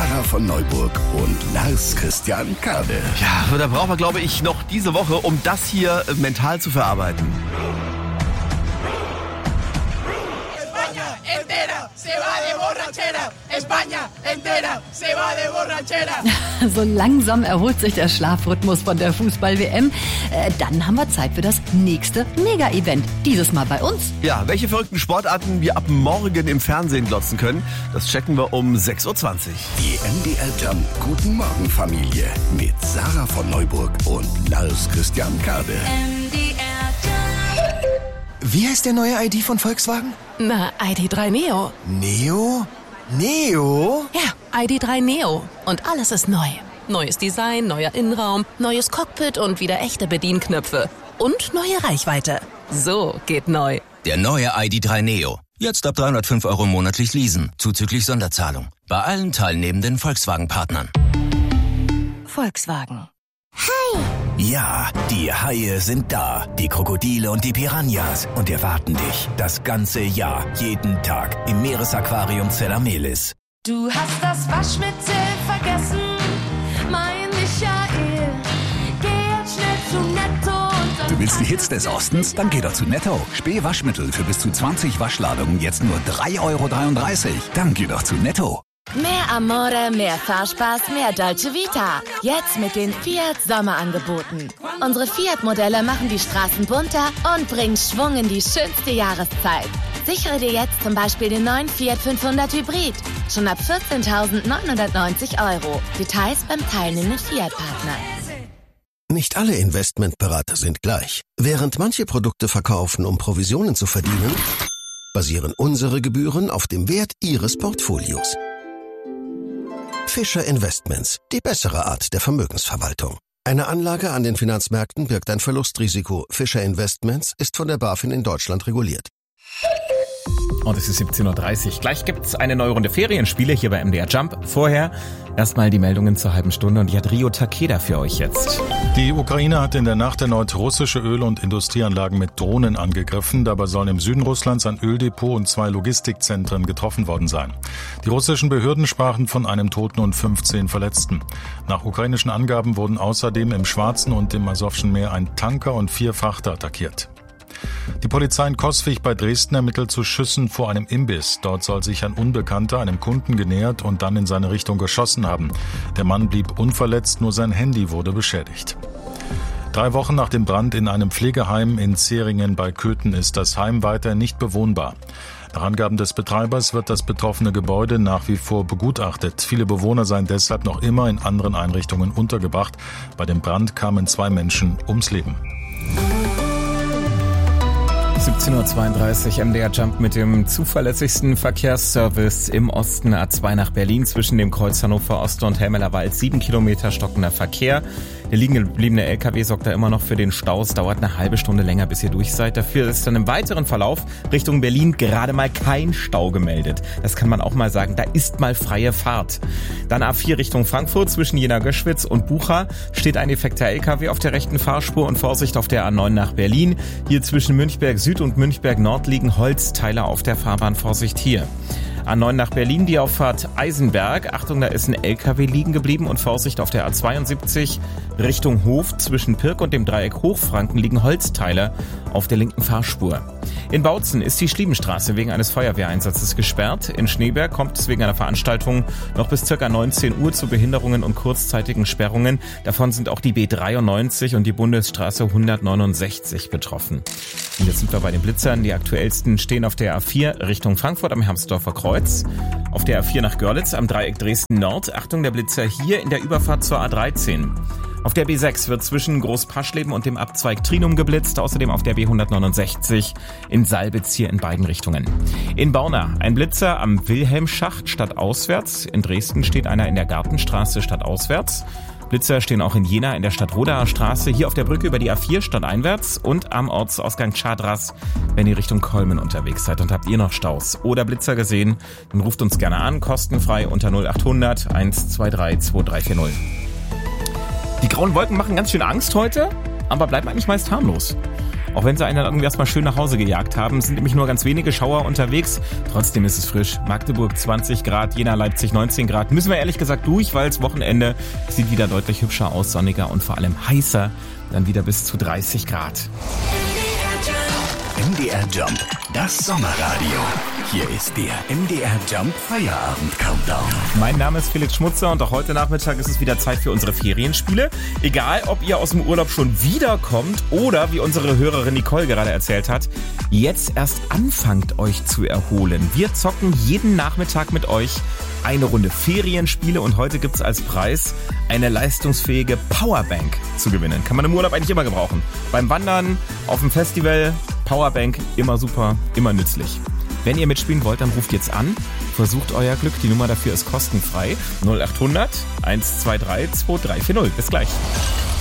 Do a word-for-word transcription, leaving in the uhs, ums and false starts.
Sarah von Neuburg und Lars Christian Kade. Ja, da brauchen wir, glaube ich, noch diese Woche, um das hier mental zu verarbeiten. España entera se va de borrachera. España entera se va de borrachera. So langsam erholt sich der Schlafrhythmus von der Fußball-W M. Äh, dann haben wir Zeit für das nächste Mega-Event. Dieses Mal bei uns. Ja, welche verrückten Sportarten wir ab morgen im Fernsehen glotzen können, das checken wir um sechs Uhr zwanzig. Die M D R Jump Guten Morgen Familie mit Sarah von Neuburg und Lars Christian Kade. M D R Jump. Wie heißt der neue I D von Volkswagen? Na, I D drei Neo. Neo? Neo? Ja, I D drei Neo. Und alles ist neu. Neues Design, neuer Innenraum, neues Cockpit und wieder echte Bedienknöpfe. Und neue Reichweite. So geht neu. Der neue I D drei Neo. Jetzt ab dreihundertfünf Euro monatlich leasen, zuzüglich Sonderzahlung. Bei allen teilnehmenden Volkswagen-Partnern. Volkswagen. Hi! Ja, die Haie sind da. Die Krokodile und die Piranhas. Und erwarten dich das ganze Jahr, jeden Tag im Meeresaquarium Zellamelis. Du hast das Waschmittel vergessen, mein Michael. Geh jetzt schnell zu Netto und dann... Du willst die Hits des Ostens? Dann geh doch zu Netto. Spee-Waschmittel für bis zu zwanzig Waschladungen jetzt nur drei Euro dreiunddreißig. Dann geh doch zu Netto. Mehr Amore, mehr Fahrspaß, mehr Dolce Vita. Jetzt mit den Fiat Sommerangeboten. Unsere Fiat-Modelle machen die Straßen bunter und bringen Schwung in die schönste Jahreszeit. Sichere dir jetzt zum Beispiel den neuen Fiat fünfhundert Hybrid. Schon ab vierzehntausendneunhundertneunzig Euro. Details beim teilnehmenden Fiat-Partner. Nicht alle Investmentberater sind gleich. Während manche Produkte verkaufen, um Provisionen zu verdienen, basieren unsere Gebühren auf dem Wert Ihres Portfolios. Fischer Investments, die bessere Art der Vermögensverwaltung. Eine Anlage an den Finanzmärkten birgt ein Verlustrisiko. Fischer Investments ist von der BaFin in Deutschland reguliert. Und es ist siebzehn Uhr dreißig. Gleich gibt's eine neue Runde Ferienspiele hier bei M D R Jump. Vorher erstmal die Meldungen zur halben Stunde und die hat Rio Takeda für euch jetzt. Die Ukraine hat in der Nacht erneut russische Öl- und Industrieanlagen mit Drohnen angegriffen. Dabei sollen im Süden Russlands ein Öldepot und zwei Logistikzentren getroffen worden sein. Die russischen Behörden sprachen von einem Toten und fünfzehn Verletzten. Nach ukrainischen Angaben wurden außerdem im Schwarzen und im Asowschen Meer ein Tanker und vier Frachter attackiert. Die Polizei in Coswig bei Dresden ermittelt zu Schüssen vor einem Imbiss. Dort soll sich ein Unbekannter einem Kunden genähert und dann in seine Richtung geschossen haben. Der Mann blieb unverletzt, nur sein Handy wurde beschädigt. Drei Wochen nach dem Brand in einem Pflegeheim in Zeringen bei Köthen ist das Heim weiter nicht bewohnbar. Nach Angaben des Betreibers wird das betroffene Gebäude nach wie vor begutachtet. Viele Bewohner seien deshalb noch immer in anderen Einrichtungen untergebracht. Bei dem Brand kamen zwei Menschen ums Leben. siebzehn Uhr zweiunddreißig, M D R Jump mit dem zuverlässigsten Verkehrsservice im Osten. A zwei nach Berlin zwischen dem Kreuz Hannover Ost und Helmelerwald. Sieben Kilometer stockender Verkehr. Der liegen gebliebene L K W sorgt da immer noch für den Stau. Es dauert eine halbe Stunde länger, bis ihr durch seid. Dafür ist dann im weiteren Verlauf Richtung Berlin gerade mal kein Stau gemeldet. Das kann man auch mal sagen. Da ist mal freie Fahrt. Dann A vier Richtung Frankfurt zwischen Jena-Göschwitz und Bucha steht ein defekter L K W auf der rechten Fahrspur und Vorsicht auf der A neun nach Berlin. Hier zwischen Münchberg Süd und Münchberg Nord liegen Holzteile auf der Fahrbahn. Vorsicht hier. A neun nach Berlin, die Auffahrt Eisenberg. Achtung, da ist ein L K W liegen geblieben und Vorsicht auf der A zweiundsiebzig Richtung Hof. Zwischen Pirk und dem Dreieck Hochfranken liegen Holzteile auf der linken Fahrspur. In Bautzen ist die Schliebenstraße wegen eines Feuerwehreinsatzes gesperrt. In Schneeberg kommt es wegen einer Veranstaltung noch bis ca. neunzehn Uhr zu Behinderungen und kurzzeitigen Sperrungen. Davon sind auch die B dreiundneunzig und die Bundesstraße hundertneunundsechzig betroffen. Und jetzt sind wir bei den Blitzern. Die aktuellsten stehen auf der A vier Richtung Frankfurt am Hermsdorfer Kreuz. Auf der A vier nach Görlitz am Dreieck Dresden Nord. Achtung, der Blitzer hier in der Überfahrt zur A dreizehn. Auf der B sechs wird zwischen Großpaschleben und dem Abzweig Trinum geblitzt. Außerdem auf der B hundertneunundsechzig in Salbitz hier in beiden Richtungen. In Bauna ein Blitzer am Wilhelmschacht stadtauswärts. In Dresden steht einer in der Gartenstraße stadtauswärts. Blitzer stehen auch in Jena in der Stadtrodaer Straße, hier auf der Brücke über die A vier stadteinwärts und am Ortsausgang Chadras, wenn ihr Richtung Kolmen unterwegs seid und habt ihr noch Staus oder Blitzer gesehen, dann ruft uns gerne an, kostenfrei unter null achthundert eins zwei drei zwei drei vier null. Die grauen Wolken machen ganz schön Angst heute, aber bleiben eigentlich meist harmlos. Auch wenn sie einen dann irgendwie erstmal schön nach Hause gejagt haben. Es sind nämlich nur ganz wenige Schauer unterwegs. Trotzdem ist es frisch. Magdeburg zwanzig Grad, Jena, Leipzig neunzehn Grad. Müssen wir ehrlich gesagt durch, weil das Wochenende sieht wieder deutlich hübscher aus, sonniger und vor allem heißer. Dann wieder bis zu dreißig Grad. M D R Jump, das Sommerradio. Hier ist der M D R Jump Feierabend Countdown. Mein Name ist Felix Schmutzer und auch heute Nachmittag ist es wieder Zeit für unsere Ferienspiele. Egal, ob ihr aus dem Urlaub schon wiederkommt oder, wie unsere Hörerin Nicole gerade erzählt hat, jetzt erst anfangt euch zu erholen. Wir zocken jeden Nachmittag mit euch eine Runde Ferienspiele und heute gibt's als Preis eine leistungsfähige Powerbank zu gewinnen. Kann man im Urlaub eigentlich immer gebrauchen. Beim Wandern, auf dem Festival, Powerbank, immer super, immer nützlich. Wenn ihr mitspielen wollt, dann ruft jetzt an, versucht euer Glück. Die Nummer dafür ist kostenfrei. null acht hundert eins zwei drei zwei drei vier null. Bis gleich.